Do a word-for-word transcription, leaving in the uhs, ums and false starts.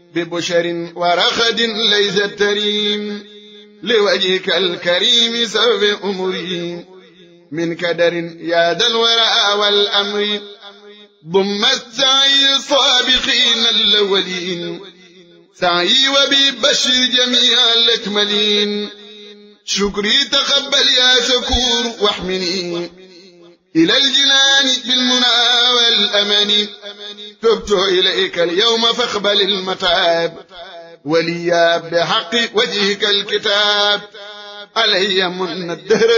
ببشر ورخد ليس التريم لوجهك الكريم سوف أمري من كدر يا ذا الوراء والأمر ضم السعي الصابقين الأولين سعي وببشر جميع الأكملين شكري تقبل يا شكور واحمني إلى الجنان بالمنى والأمن تبت إليك اليوم فاقبل المتاب وليا بحق وجهك الكتاب علي من الدهر